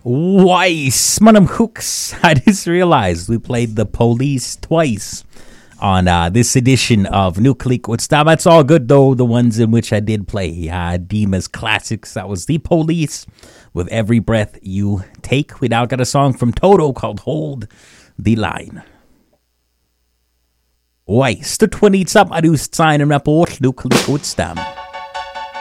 Weiss, Manam Hooks. I just realized we played The Police twice on this edition of Nucleic Woodstock. That's all good, though. The ones in which I did play deem as classics. That was The Police with Every Breath You Take. We now got a song from Toto called Hold the Line. Weiss, the 20 up, I do sign and report Nucleic Woodstock.